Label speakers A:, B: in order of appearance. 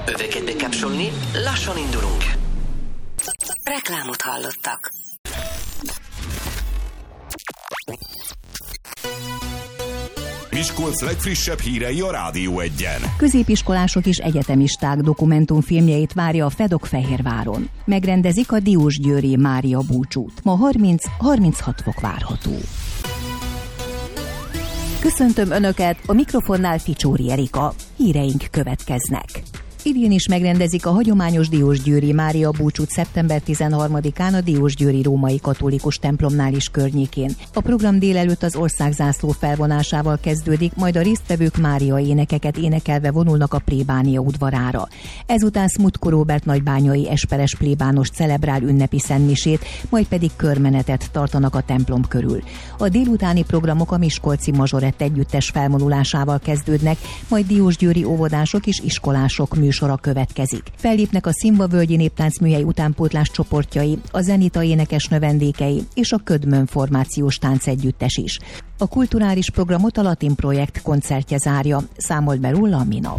A: Öveket bekapcsolni, lassan indulunk.
B: Reklámot hallottak.
C: Miskolc legfrissebb hírei a Rádió 1-en.
D: Középiskolások és egyetemisták dokumentumfilmjeit várja a Fedok-Fehérváron. Megrendezik a Diósgyőri Mária búcsút. Ma 30-36 fok várható. Köszöntöm Önöket, a mikrofonnál Ficsóri Erika. Híreink következnek. Idén is megrendezik a hagyományos Diósgyőri Mária búcsút szeptember 13-án a Diósgyőri római katolikus templomnál is környékén. A program délelőtt az országzászló felvonásával kezdődik, majd a résztvevők Mária énekeket énekelve vonulnak a plébánia udvarára. Ezután Smutko Róbert nagybányai esperes plébános celebrál ünnepi szentmisét, majd pedig körmenetet tartanak a templom körül. A délutáni programok a miskolci Mazsorett együttes felvonulásával kezdődnek, majd diósgyőri óvodások és iskolások műsora következik. Fellépnek a Szimba-völgyi néptáncműhely utánpótlás csoportjai, a Zenita énekes növendékei és a Ködmön formációs táncegyüttes is. A kulturális programot a Latin Projekt koncertje zárja, számolt be róla a minap.